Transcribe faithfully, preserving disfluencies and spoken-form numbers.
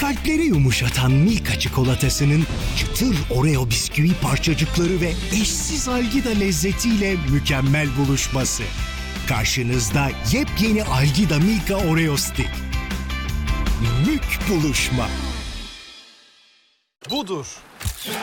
Kalpleri yumuşatan Milka çikolatasının çıtır Oreo bisküvi parçacıkları ve eşsiz Algida lezzetiyle mükemmel buluşması. Karşınızda yepyeni Algida Milka Oreo Stick. Mük buluşma. Budur.